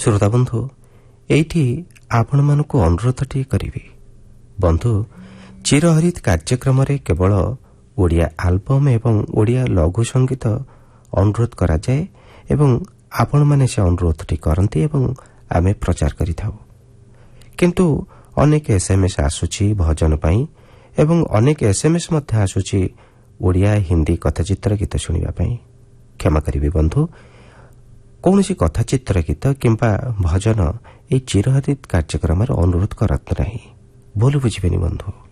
श्रोता बंधु एठी आपणमानकु अनुरोधटी करिवि। बंधु चिरहरित कार्यक्रम केवल ओडिया आल्बम एवं ओडिया लघु संगीत अनुरोध करा जाए एवं आपण माने से अनुरोधटी करंती एवं आमे प्रचार करिथाउ। किंतु अनेक एसएमएस आसुची भजन पाई एवं अनेक एसएमएस मध्य आसुची ओडिया हिंदी कथाचित्र गीत शुणिबा पाई। क्षमा करिवे बंधु, कौनसी कथाचित्र गीत किंबा भजन ए चिरहरित कार्यक्रम अनुरोध करत नहीं, भूल बुझिबेनी बंधु।